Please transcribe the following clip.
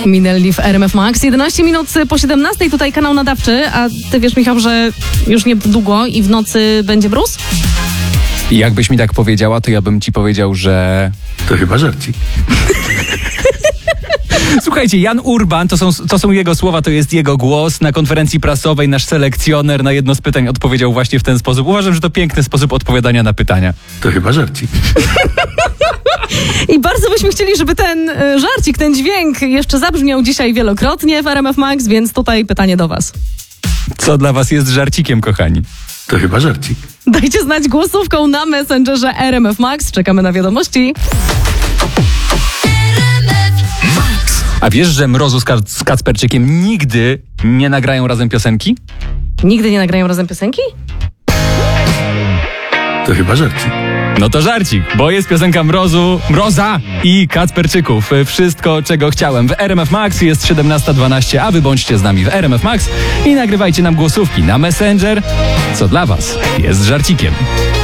Minęli w RMF Max. 11 minut po 17, tutaj kanał nadawczy, a ty wiesz, Michał, że już niedługo i w nocy będzie mróz? I jakbyś mi tak powiedziała, to ja bym ci powiedział, że... To chyba żarcik. Słuchajcie, Jan Urban, to są jego słowa, to jest jego głos. Na konferencji prasowej nasz selekcjoner na jedno z pytań odpowiedział właśnie w ten sposób. Uważam, że to piękny sposób odpowiadania na pytania. To chyba żarcik. I bardzo byśmy chcieli, żeby ten żarcik, ten dźwięk jeszcze zabrzmiał dzisiaj wielokrotnie w RMF Max, więc tutaj pytanie do was. Co dla was jest żarcikiem, kochani? To chyba żarcik. Dajcie znać głosówką na Messengerze RMF Max. Czekamy na wiadomości. A wiesz, że Mrozu z Kacperczykiem nigdy nie nagrają razem piosenki? Nigdy nie nagrają razem piosenki? To chyba żarcik. No to żarcik, bo jest piosenka Mroza i Kacperczyków. Wszystko, czego chciałem. W RMF Max jest 17:12, a wy bądźcie z nami w RMF Max i nagrywajcie nam głosówki na Messenger. Co dla was jest żarcikiem.